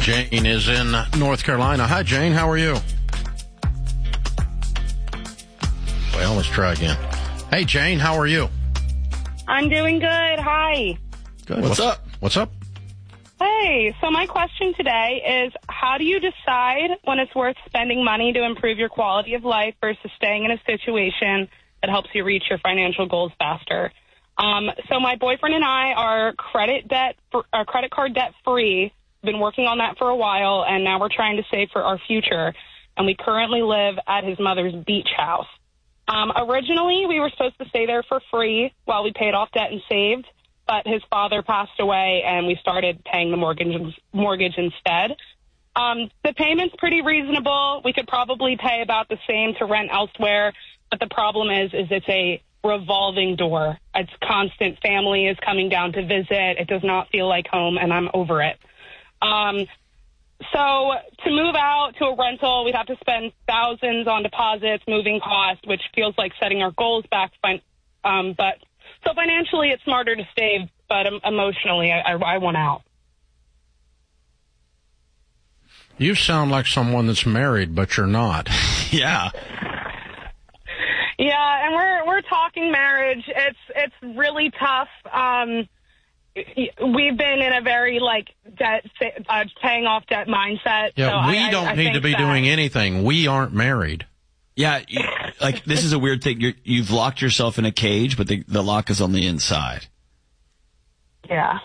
Jane is in North Carolina. Hi, Jane. How are you? Well, let's try again. Hey, Jane. How are you? I'm doing good. Hi. Good. What's up? What's up? Hey, so my question today is, how do you decide when it's worth spending money to improve your quality of life versus staying in a situation that helps you reach your financial goals faster? So my boyfriend and I are credit card debt free. Been working on that for a while, and now we're trying to save for our future. And we currently live at his mother's beach house. Originally, we were supposed to stay there for free while we paid off debt and saved, but his father passed away, and we started paying the mortgage instead. The payment's pretty reasonable. We could probably pay about the same to rent elsewhere, but the problem is it's a revolving door. It's constant. Family is coming down to visit. It does not feel like home, and I'm over it. So to move out to a rental, we'd have to spend thousands on deposits, moving costs, which feels like setting our goals back. So financially, it's smarter to save, but emotionally, I want out. You sound like someone that's married, but you're not. Yeah. Yeah, and we're talking marriage. It's really tough. We've been in a very paying off debt mindset. Yeah, so we don't need to be doing anything. We aren't married. Yeah, this is a weird thing. You've locked yourself in a cage, but the lock is on the inside. Yeah.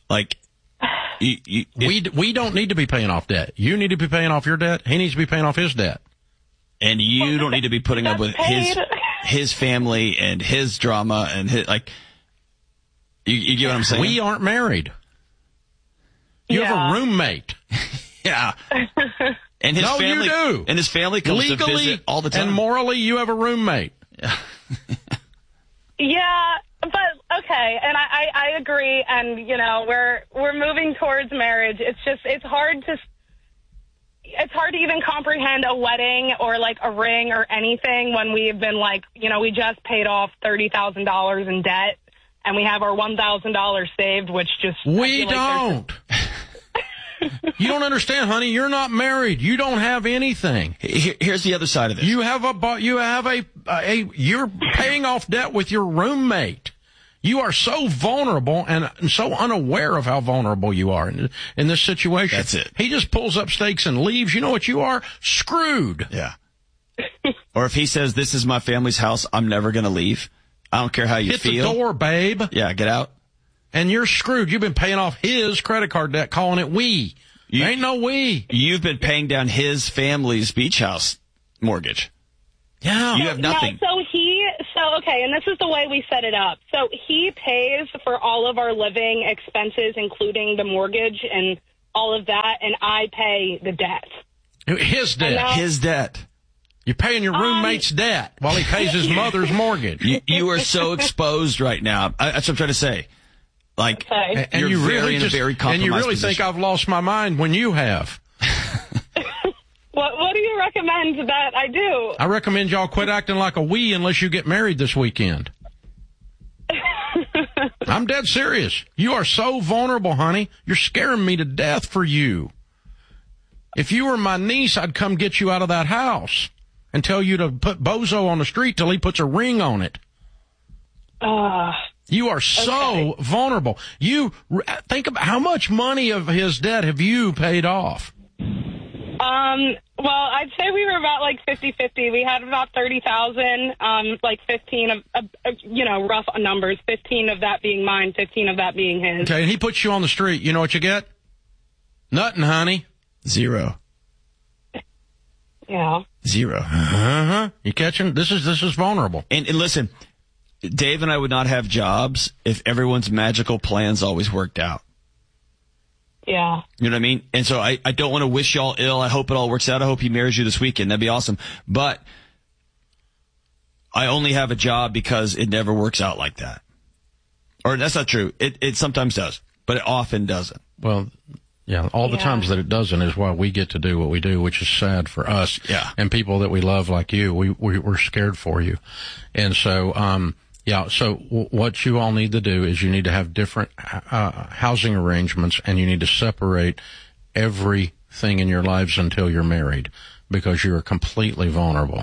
We don't need to be paying off debt. You need to be paying off your debt. He needs to be paying off his debt. And you don't need to be putting up with his family and his drama and his, you get what I'm saying? We aren't married. You have a roommate. Yeah. And his family, you do. And his family comes to visit all the time. And morally, you have a roommate. Yeah, but okay, and I agree. And we're moving towards marriage. It's hard to even comprehend a wedding or a ring or anything when we've been we just paid off $30,000 in debt. And we have our $1,000 saved, which just... We don't. You don't understand, honey. You're not married. You don't have anything. Here's the other side of this. You're paying off debt with your roommate. You are so vulnerable and so unaware of how vulnerable you are in this situation. That's it. He just pulls up stakes and leaves. You know what you are? Screwed. Yeah. Or if he says, this is my family's house, I'm never going to leave. I don't care how you feel. Hit the door, babe. Yeah, get out. And you're screwed. You've been paying off his credit card debt, calling it we. Ain't no we. You've been paying down his family's beach house mortgage. Yeah. You have nothing. Okay, and this is the way we set it up. So he pays for all of our living expenses, including the mortgage and all of that, and I pay the debt. His debt. His debt. You're paying your roommate's debt while he pays his mother's mortgage. You are so exposed right now. That's what I'm trying to say. Okay. And you're you very in a very compromised And you really position. think I've lost my mind when you have. What do you recommend that I do? I recommend y'all quit acting like a we unless you get married this weekend. I'm dead serious. You are so vulnerable, honey. You're scaring me to death for you. If you were my niece, I'd come get you out of that house and tell you to put Bozo on the street till he puts a ring on it. You are so vulnerable. You think about how much money of his debt have you paid off? Well, I'd say we were about 50-50. We had about 30,000, 15 of, rough numbers, 15 of that being mine, 15 of that being his. Okay, and he puts you on the street. You know what you get? Nothing, honey. Zero. Yeah. Zero. Uh-huh. You catching? This is vulnerable. And listen, Dave and I would not have jobs if everyone's magical plans always worked out. Yeah. You know what I mean? And so I don't want to wish y'all ill. I hope it all works out. I hope he marries you this weekend. That'd be awesome. But I only have a job because it never works out like that. Or that's not true. It sometimes does, but it often doesn't. Well, yeah, all the times that it doesn't is why we get to do what we do, which is sad for us. Yeah. And people that we love like you. We're scared for you. And so, so what you all need to do is you need to have different housing arrangements, and you need to separate everything in your lives until you're married because you're completely vulnerable.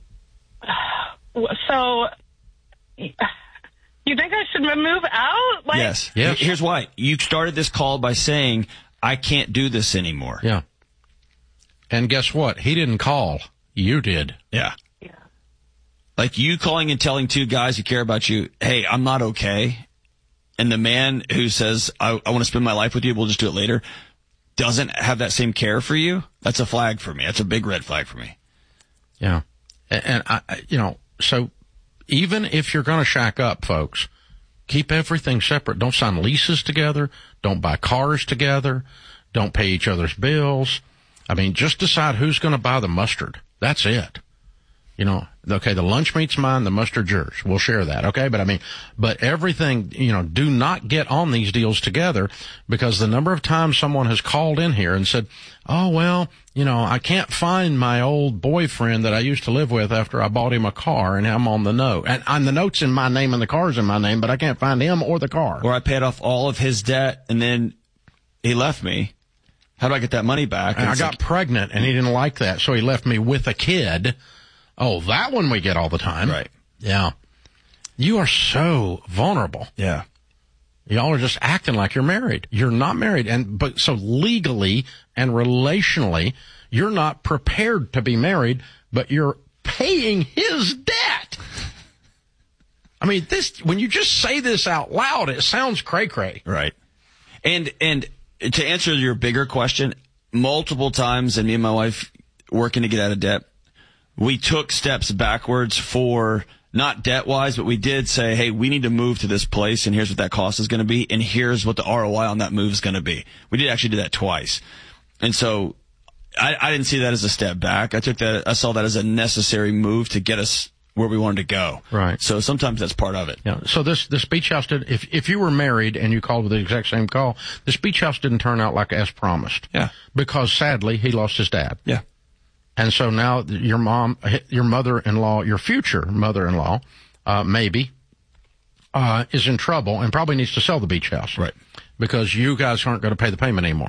So, you think I should move out? Like, Yes. Yes. Here's why. You started this call by saying, I can't do this anymore. Yeah. And guess what? He didn't call. You did. Yeah. Yeah. Like you calling and telling two guys who care about you, hey, I'm not okay. And the man who says, I want to spend my life with you, we'll just do it later, doesn't have that same care for you. That's a flag for me. That's a big red flag for me. Yeah. And so even if you're going to shack up, folks, keep everything separate. Don't sign leases together. Don't buy cars together. Don't pay each other's bills. I mean, just decide who's going to buy the mustard. That's it. Okay, the lunch meat's mine, the mustard's yours. We'll share that, okay? But everything, do not get on these deals together, because the number of times someone has called in here and said, oh, well, I can't find my old boyfriend that I used to live with after I bought him a car, and I'm on the note. And the note's in my name and the car's in my name, but I can't find him or the car. Or I paid off all of his debt and then he left me. How do I get that money back? And I got pregnant and he didn't like that, so he left me with a kid. Oh, that one we get all the time. Right. Yeah. You are so vulnerable. Yeah. Y'all are just acting like you're married. You're not married. But so legally and relationally, you're not prepared to be married, but you're paying his debt. I mean, when you just say this out loud, it sounds cray-cray. Right. And to answer your bigger question, multiple times, and me and my wife working to get out of debt, we took steps backwards for not debt-wise, but we did say, hey, we need to move to this place, and here's what that cost is going to be, and here's what the ROI on that move is going to be. We did actually do that twice. And so I didn't see that as a step back. I saw that as a necessary move to get us where we wanted to go. Right. So sometimes that's part of it. Yeah. So this beach house if you were married and you called with the exact same call, this beach house didn't turn out like as promised. Yeah. Because sadly, he lost his dad. Yeah. And so now your mother-in-law, your future mother-in-law, maybe, is in trouble and probably needs to sell the beach house. Right. Because you guys aren't going to pay the payment anymore.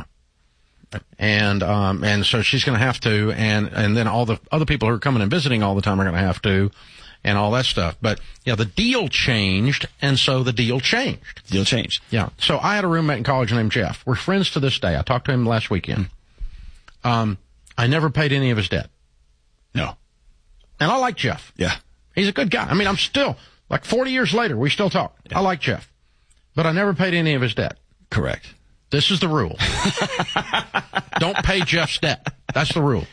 And so she's going to have to, and then all the other people who are coming and visiting all the time are going to have to, and all that stuff. But yeah, the deal changed, and so the deal changed. Deal changed. Yeah. So I had a roommate in college named Jeff. We're friends to this day. I talked to him last weekend. I never paid any of his debt. No. And I like Jeff. Yeah. He's a good guy. I mean, I'm still, like 40 years later, we still talk. Yeah. I like Jeff. But I never paid any of his debt. Correct. This is the rule. Don't pay Jeff's debt. That's the rule.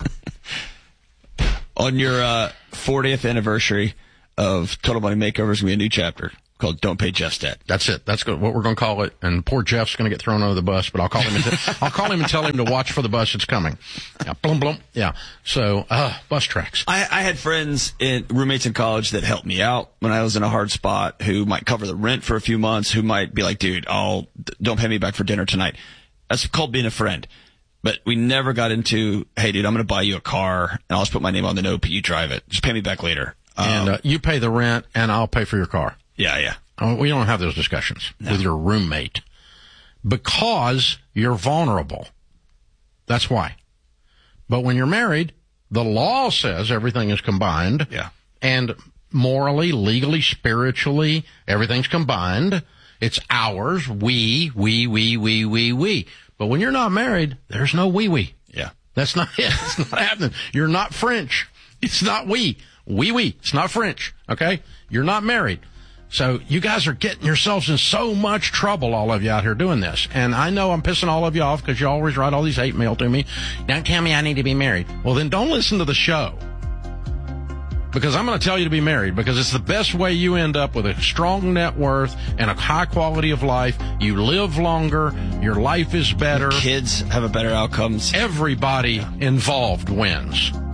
On your 40th anniversary of Total Money Makeover, there's going to be a new chapter called Don't Pay Jeff's Debt. That's it. That's what we're going to call it. And poor Jeff's going to get thrown under the bus, but I'll call him and tell him to watch for the bus. It's coming. Yeah, blum, blum. Yeah. So, bus tracks. I had friends roommates in college that helped me out when I was in a hard spot, who might cover the rent for a few months, who might be like, dude, don't pay me back for dinner tonight. That's called being a friend. But we never got into, hey, dude, I'm going to buy you a car, and I'll just put my name on the note, but you drive it. Just pay me back later. And you pay the rent, and I'll pay for your car. Yeah. We don't have those discussions with your roommate because you're vulnerable. That's why. But when you're married, the law says everything is combined. Yeah. And morally, legally, spiritually, everything's combined. It's ours. We. But when you're not married, there's no we. Yeah. That's not it. It's not happening. You're not French. It's not we. We. It's not French. Okay? You're not married. So you guys are getting yourselves in so much trouble, all of you out here doing this. And I know I'm pissing all of you off because you always write all these hate mail to me. Don't tell me I need to be married. Well, then don't listen to the show. Because I'm going to tell you to be married, because it's the best way you end up with a strong net worth and a high quality of life. You live longer. Your life is better. Kids have a better outcomes. Everybody involved wins.